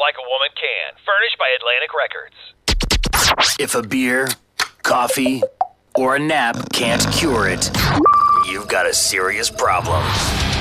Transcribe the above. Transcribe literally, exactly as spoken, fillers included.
like a woman can. Furnished by Atlantic Records. If a beer, coffee, or a nap can't cure it, you've got a serious problem.